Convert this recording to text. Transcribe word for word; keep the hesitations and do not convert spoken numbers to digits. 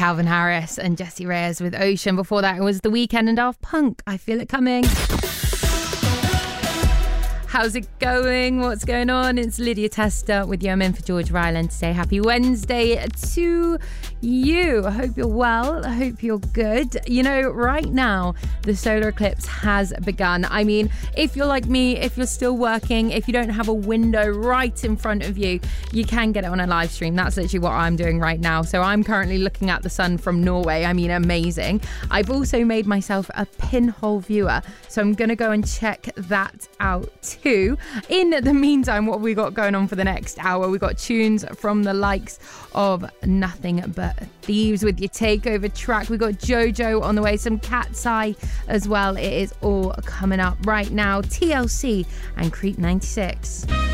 Calvin Harris and Jessie Reyes with Ocean. Before that, it was The Weeknd and Daft Punk, I Feel It Coming. How's it going? What's going on? It's Lydia Tester with you. I'm in for George Ryland to say happy Wednesday to you. I hope you're well. I hope you're good. You know, right now, the solar eclipse has begun. I mean, if you're like me, if you're still working, if you don't have a window right in front of you, you can get it on a live stream. That's literally what I'm doing right now. So I'm currently looking at the sun from Norway. I mean, amazing. I've also made myself a pinhole viewer. So I'm going to go and check that out too. In the meantime, what have we got going on for the next hour? We got tunes from the likes of Nothing But Thieves with your takeover track. We got Jojo on the way, some Cat's Eye as well. It is all coming up right now. T L C and Creep ninety-six.